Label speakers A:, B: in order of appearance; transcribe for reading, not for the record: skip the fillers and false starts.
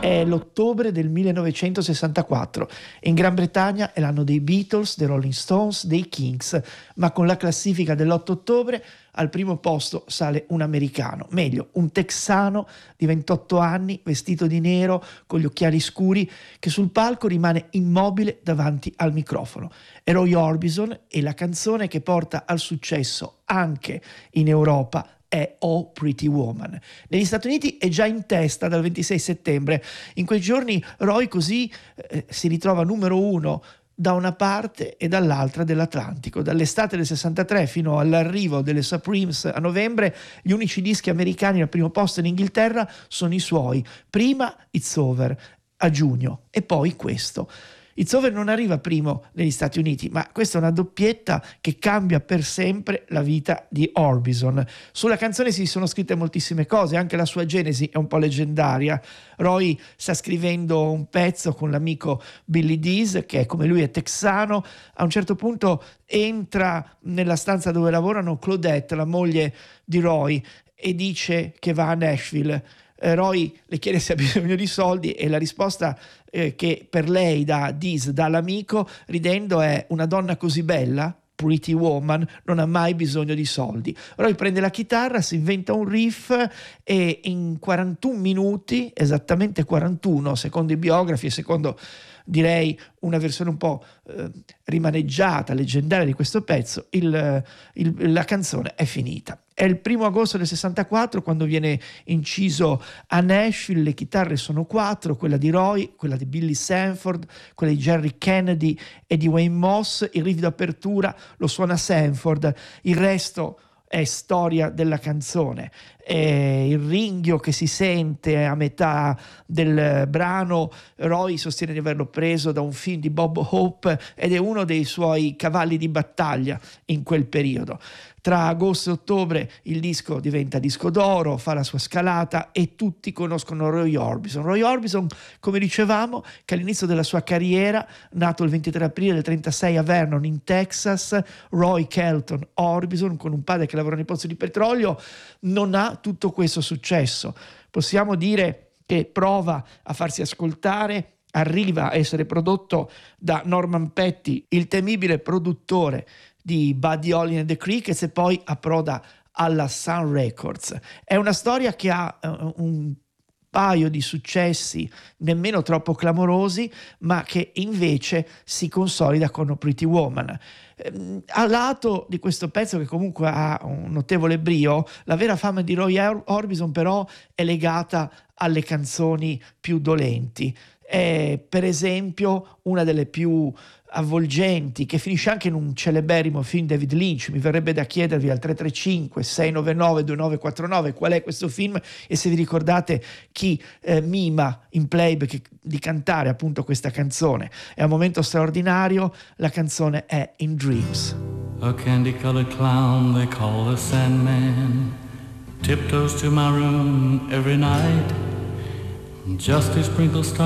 A: È l'ottobre del 1964. In Gran Bretagna è l'anno dei Beatles, dei Rolling Stones, dei Kings, ma con la classifica dell'8 ottobre al primo posto sale un americano, meglio, un texano di 28 anni, vestito di nero, con gli occhiali scuri, che sul palco rimane immobile davanti al microfono. È Roy Orbison e la canzone che porta al successo anche in Europa è Oh Pretty Woman. Negli Stati Uniti è già in testa dal 26 settembre. In quei giorni Roy così si ritrova numero 1 da una parte e dall'altra dell'Atlantico. Dall'estate del 63 fino all'arrivo delle Supremes a novembre, gli unici dischi americani al primo posto in Inghilterra sono i suoi. Prima It's Over a giugno e poi questo. It's Over non arriva primo negli Stati Uniti, ma questa è una doppietta che cambia per sempre la vita di Orbison. Sulla canzone si sono scritte moltissime cose, anche la sua genesi è un po' leggendaria. Roy sta scrivendo un pezzo con l'amico Billy Dees, che come lui è texano. A un certo punto entra nella stanza dove lavorano Claudette, la moglie di Roy, e dice che va a Nashville. Roy le chiede se ha bisogno di soldi e la risposta che per lei dà Dees, dall'amico, ridendo, è: una donna così bella, Pretty Woman, non ha mai bisogno di soldi. Roy prende la chitarra, si inventa un riff e in 41 minuti, esattamente 41, secondo i biografi e secondo, direi, una versione un po' rimaneggiata, leggendaria di questo pezzo, la canzone è finita. È il 1 agosto del 64 quando viene inciso a Nashville. Le chitarre sono 4, quella di Roy, quella di Billy Sanford, quella di Jerry Kennedy e di Wayne Moss. Il riff d'apertura lo suona Sanford, il resto è storia della canzone. Il ringhio che si sente a metà del brano, Roy sostiene di averlo preso da un film di Bob Hope ed è uno dei suoi cavalli di battaglia in quel periodo. Tra agosto e ottobre il disco diventa disco d'oro, fa la sua scalata e tutti conoscono Roy Orbison. Roy Orbison, come dicevamo, che all'inizio della sua carriera, nato il 23 aprile del 36 a Vernon in Texas, Roy Kelton Orbison, con un padre che lavora nei pozzi di petrolio, non ha tutto questo successo. Possiamo dire che prova a farsi ascoltare, arriva a essere prodotto da Norman Petty, il temibile produttore di Buddy Holly and the Crickets, e poi approda alla Sun Records. È una storia che ha un paio di successi nemmeno troppo clamorosi, ma che invece si consolida con Pretty Woman. A lato di questo pezzo, che comunque ha un notevole brio, la vera fama di Roy Orbison però è legata alle canzoni più dolenti. È per esempio una delle più avvolgenti, che finisce anche in un celeberrimo film David Lynch. Mi verrebbe da chiedervi al 335-699-2949 qual è questo film e se vi ricordate chi mima in playback di cantare appunto questa canzone. È un momento straordinario, la canzone è In Dreams.
B: A candy-colored clown they call the Sandman tiptoes to my room every night just to sprinkle stars